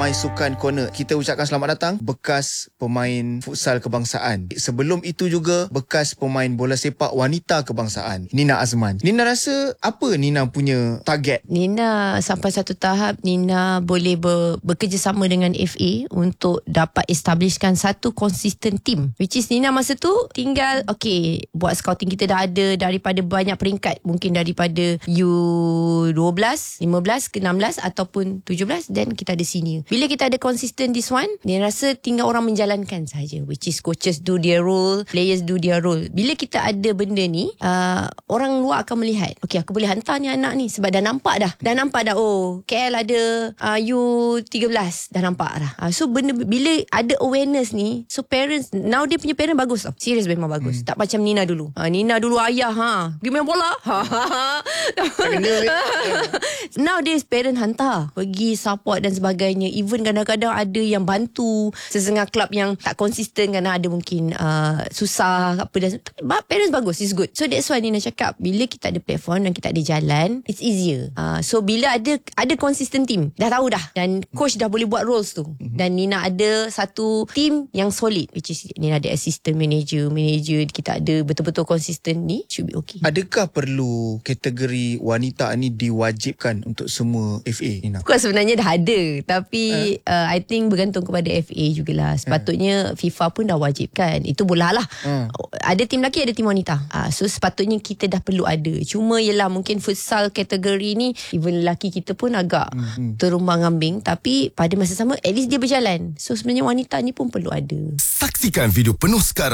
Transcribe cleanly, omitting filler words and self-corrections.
My Sukan Corner. Kita ucapkan selamat datang bekas pemain futsal kebangsaan. Sebelum itu juga bekas pemain bola sepak wanita kebangsaan, Nina Azman. Nina rasa apa Nina punya target? Nina sampai satu tahap Nina boleh bekerjasama dengan FA untuk dapat establishkan satu consistent team, which is Nina masa tu tinggal buat scouting. Kita dah ada daripada banyak peringkat, mungkin daripada U12, 15 ke 16 ataupun 17, dan kita ada senior. Bila kita ada consistent this one, Nina rasa tinggal orang menjalankan saja, which is coaches do their role, players do their role. Bila kita ada benda ni, orang luar akan melihat, aku boleh hantar ni anak ni sebab dah nampak dah KL ada U13 dah nampak dah. So benda bila ada awareness ni, so parents now dia punya parent bagus tau. Serius memang bagus. Tak macam Nina dulu. Nina dulu ayah pergi main bola. Nowadays parent hantar pergi support dan sebagainya. Even kadang-kadang ada yang bantu sesengah klub yang tak konsisten kerana ada mungkin susah apa dan parents bagus, is good. So that's why Nina cakap bila kita ada platform dan kita ada jalan, it's easier. So bila ada consistent team, dah tahu dah, dan coach dah boleh buat roles tu, dan Nina ada satu team yang solid, which is Nina ada assistant manager, kita ada betul-betul konsisten, ni should be okay. Adakah perlu kategori wanita ni diwajibkan untuk semua FA, Nina? Bukan, sebenarnya dah ada, tapi I think bergantung kepada FA jugalah. Sepatutnya FIFA pun dah wajibkan. Itu bola lah. Ada tim lelaki, ada tim wanita. So sepatutnya kita dah perlu ada. Cuma yelah, mungkin futsal kategori ni even lelaki kita pun agak terumbang ambing, tapi pada masa sama at least dia berjalan. So sebenarnya wanita ni pun perlu ada. Saksikan video penuh sekarang